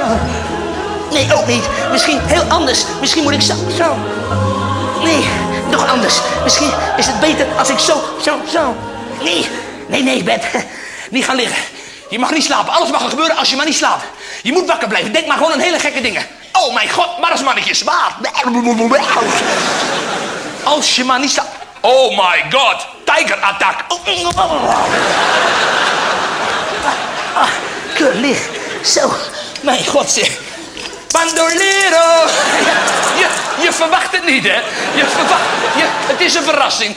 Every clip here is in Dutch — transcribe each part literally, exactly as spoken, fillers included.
Nee, ook niet. Misschien heel anders. Misschien moet ik zo, zo. Nee, nog anders. Misschien is het beter als ik zo, zo, zo. Nee, nee, nee, Ben. Niet gaan liggen. Je mag niet slapen. Alles mag er gebeuren als je maar niet slaapt. Je moet wakker blijven. Denk maar gewoon aan hele gekke dingen. Oh mijn god, marasmannetjes. Waar? Als je maar niet slaapt. Oh my god, tijgerattack. Ah, keur lig. Zo, mijn god zeg. Bandolero. Je, je verwacht het niet, hè? Je verwacht... Je, het is een verrassing.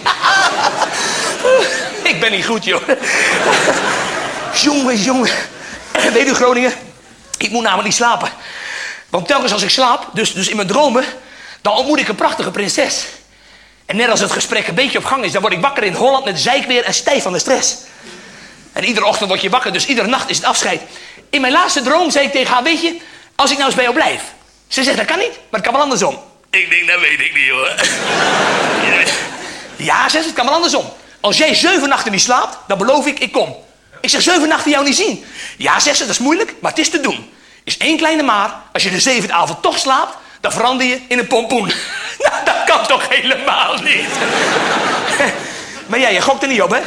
Ik ben niet goed, joh. Jongen, jongen. Weet u, Groningen? Ik moet namelijk niet slapen. Want telkens als ik slaap, dus, dus in mijn dromen... dan ontmoet ik een prachtige prinses. En net als het gesprek een beetje op gang is... dan word ik wakker in Holland met zeikweer en stijf van de stress. En iedere ochtend word je wakker, dus iedere nacht is het afscheid. In mijn laatste droom zei ik tegen haar... weet je, als ik nou eens bij jou blijf... Ze zegt, dat kan niet, maar het kan wel andersom. Ik denk, dat weet ik niet, hoor. Ja, zegt ze, het kan wel andersom. Als jij zeven nachten niet slaapt, dan beloof ik, ik kom. Ik zeg, zeven nachten jou niet zien. Ja, zegt ze, dat is moeilijk, maar het is te doen. Is één kleine maar, als je de zevende avond toch slaapt... dan verander je in een pompoen. Nou, dat kan toch helemaal niet? Maar jij, je gokt er niet op, hè?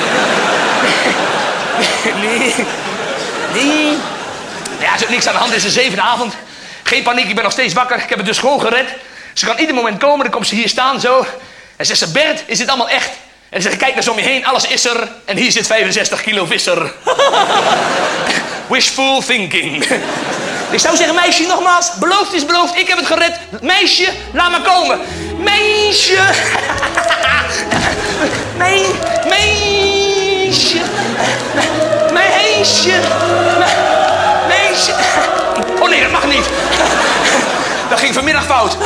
Nee. Nee. Ja, er is ook niks aan de hand, het is de zevende avond. Geen paniek, ik ben nog steeds wakker. Ik heb het dus gewoon gered. Ze kan ieder moment komen, dan komt ze hier staan, zo. En zegt ze, Bert, is dit allemaal echt? En ze zegt, kijk eens om je heen, alles is er. En hier zit vijfenzestig kilo visser. Wishful thinking. Ik zou zeggen, meisje, nogmaals, beloofd is beloofd. Ik heb het gered. Meisje, laat maar komen. Meisje. Mijn, meisje. Meisje. Meisje. Oh nee, dat mag niet. Dat ging vanmiddag fout.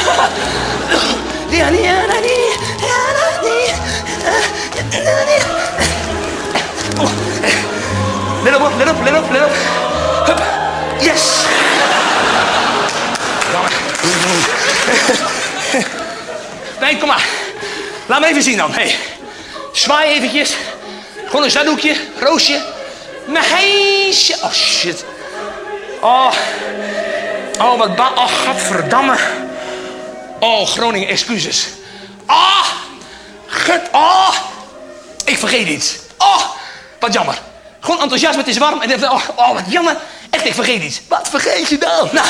Let op, let op, let op, let op. Hup. Yes. Nee, kom maar. Laat me even zien dan. Hey. Zwaai eventjes. Gewoon een zakdoekje, roosje. Meisje. Oh shit. Oh. Oh, wat ba... Oh, gadverdamme. Oh, Groningen, excuses. Oh. Gut. Oh. Ik vergeet iets. Oh. Wat jammer. Gewoon enthousiasme, het is warm. En dan, oh, oh, wat jammer. Echt, ik vergeet iets. Wat vergeet je dan? Nou.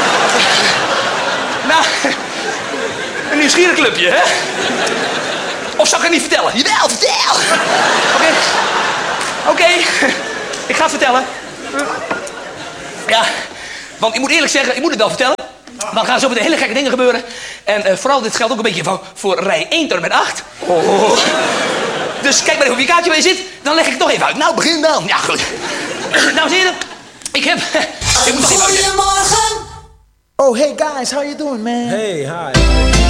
Nou. Een nieuwsgierig clubje, hè? Of zal ik het niet vertellen? Jawel, vertel. Oké. Oké. Okay. Ik ga het vertellen. Ja. Want ik moet eerlijk zeggen, ik moet het wel vertellen. Dan gaan zo meteen hele gekke dingen gebeuren. En uh, vooral, dit geldt ook een beetje van, voor rij één tot en met acht. Oh. Dus kijk maar even op je kaartje waar je zit. Dan leg ik het nog even uit. Nou, begin dan. Ja, goed. Dames en heren, ik heb... Ik moet nog even uit. Oh, hey guys, how you doing, man? Hey, hi.